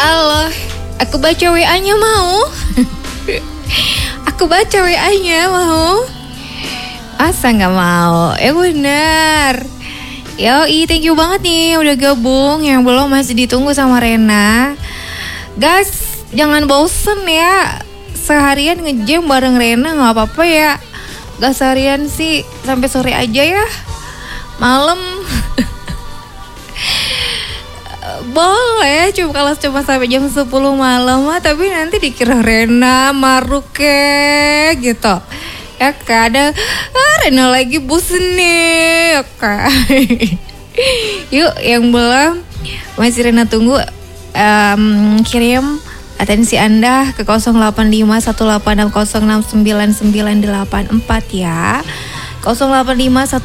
Allah, aku baca WA-nya mau. Aku baca WA-nya mau. Asa gak mau? Bener. Yoi, thank you banget nih udah gabung. Yang belum masih ditunggu sama Rena. Guys, jangan bosen ya. Seharian nge-jam bareng Rena gak apa-apa ya. Gak seharian sih, sampai sore aja ya. Malam boleh, kalau cuma sampai jam 10 malam mah, tapi nanti dikira Rena Maruke gitu. Ya kan, ada Rena lagi bosen nih, ya kan. Yuk, yang belum masih Rena tunggu, kirim atensi Anda ke 085186069984 ya. 0851